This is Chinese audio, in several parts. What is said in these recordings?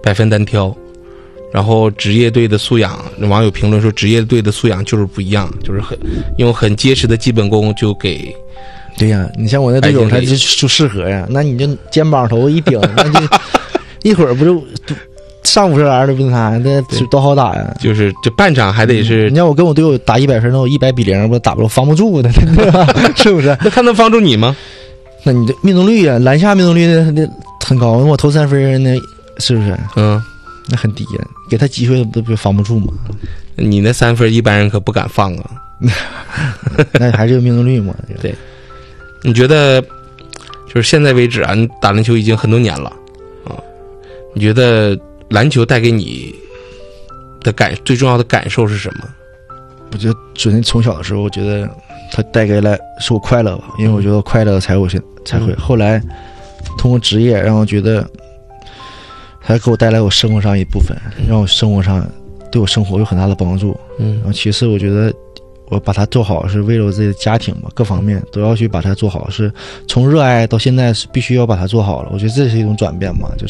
百分单挑。然后职业队的素养，网友评论说职业队的素养就是不一样，就是用很结实的基本功就给。 对呀，你像我那队友他就适合呀，那你就肩膀头一顶，那就一会儿不就上50篮的不是他，那多好打呀！ 就是这半场还得是， 你要我跟我队友打100分，那我100比0，我打不了，防不住的，是不是？ 那他能防住你吗？ 那你的命中率啊，篮下命中率那很高，我投3分那是不是？那很低呀，给他机会不防不住吗？ 你那3分一般人可不敢放啊。 那还是有命中率嘛？ 对。你觉得就是现在为止啊，你打篮球已经很多年了啊，你觉得篮球带给你的最重要的感受是什么？ 我觉得首先从小的时候，我觉得它带给来是我快乐吧，因为我觉得快乐才会。后来通过职业让我觉得。还给我带来我生活上一部分，让我生活上对我生活有很大的帮助。然后其次我觉得我把它做好是为了我自己的家庭嘛，各方面都要去把它做好，是从热爱到现在是必须要把它做好了。我觉得这是一种转变嘛，就是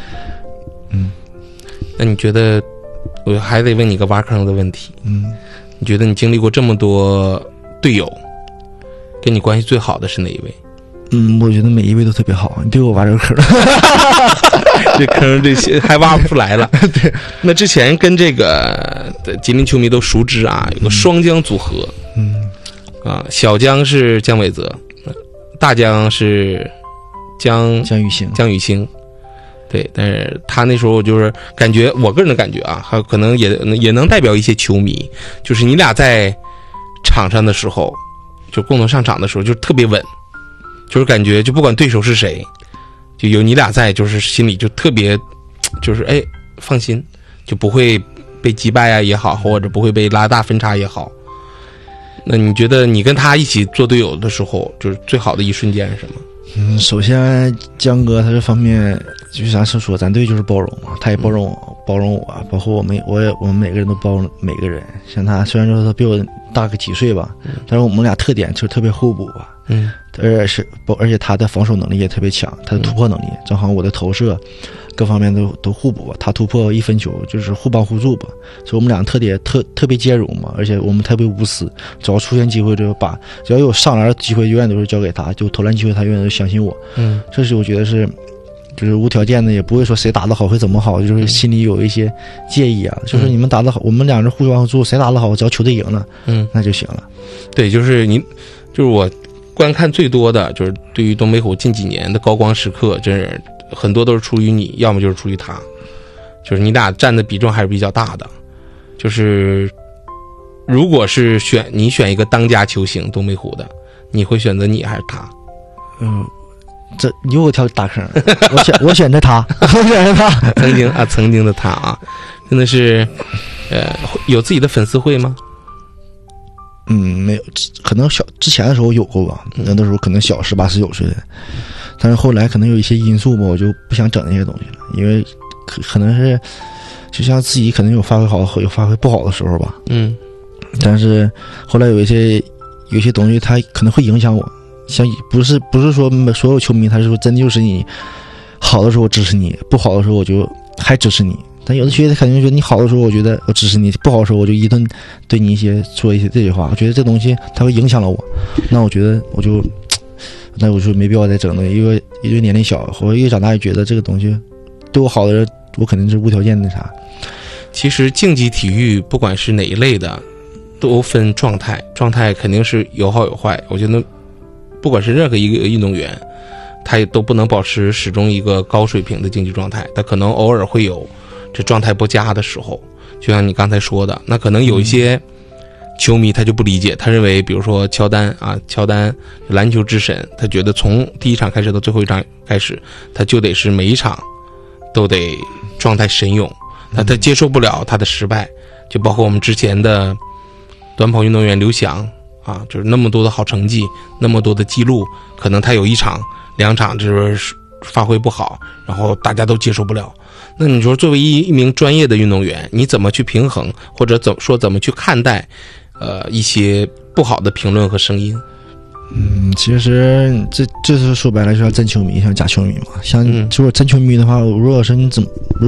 那你觉得我还得问你个挖坑的问题，你觉得你经历过这么多队友，跟你关系最好的是哪一位？ 我觉得每一位都特别好，你别给我挖这个坑。 这坑这些还挖不出来了。对，那之前跟这个吉林球迷都熟知啊，有个双江组合。小江是姜伟泽，大江是姜宇星。对，但是他那时候就是感觉，我个人的感觉啊，还可能也能代表一些球迷，就是你俩在场上的时候，就共同上场的时候，就特别稳。就是感觉就不管对手是谁，就有你俩在，就是心里就特别，就是放心，就不会被击败啊也好，或者不会被拉大分差也好。那你觉得你跟他一起做队友的时候，就是最好的一瞬间是什么？ 首先江哥他这方面，就是咱说咱队就是包容嘛，他也包容我，包括我们每个人都包容每个人。像他虽然说他比我大个几岁吧，但是我们俩特点就是特别互补吧。而且他的防守能力也特别强，他的突破能力正好我的投射各方面都互补吧。他突破1分球就是互帮互助吧，所以我们俩特点特别兼容嘛。而且我们特别无私，只要出现机会就只要有上篮的机会永远都是交给他，就投篮机会他永远都相信我。这是我觉得是就是无条件的，也不会说谁打得好会怎么好，就是心里有一些介意啊。就是你们打得好，我们俩人互帮互助，谁打得好只要球队赢了那就行了。 对，就是我观看最多的就是对于东北虎近几年的高光时刻，真是很多都是出于你，要么就是出于他，就是你俩占的比重还是比较大的。就是如果是你选一个当家球星东北虎的，你会选择你还是他？ 这你又给我跳大坑，我选择他，我选择他。 曾经的他啊，真的是有自己的粉丝会吗？ 没有，可能之前的时候有过吧，那时候可能小18、19岁的，但是后来可能有一些因素吧，我就不想整那些东西了，因为可能是就像自己可能有发挥好有发挥不好的时候吧。但是后来有一些东西它可能会影响我，像不是说所有球迷他是说真的就是你好的时候我支持你，不好的时候我就还支持你。但有的学姐肯定觉得你好的时候我觉得我支持你，不好的时候我就一顿对你说一些这些话，我觉得这东西它会影响了我，那我觉得我就没必要再整了，因为年龄小，我越长大越觉得这个东西对我好的人我肯定是无条件的啥。 其实竞技体育不管是哪一类的都分状态肯定是有好有坏。我觉得不管是任何一个运动员，他也都不能保持始终一个高水平的竞技状态，他可能偶尔会有这状态不佳的时候，就像你刚才说的，那可能有一些球迷他就不理解，他认为比如说乔丹篮球之神，他觉得从第一场开始到最后一场开始，他就得是每一场都得状态神勇，那他接受不了他的失败。就包括我们之前的短跑运动员刘翔啊，就是那么多的好成绩，那么多的记录，可能他有1场2场就是发挥不好，然后大家都接受不了。那你说作为一名专业的运动员，你怎么去平衡，或者怎么去看待一些不好的评论和声音？ 其实这是说白了就像真球迷像假球迷嘛。像如果真球迷的话，如果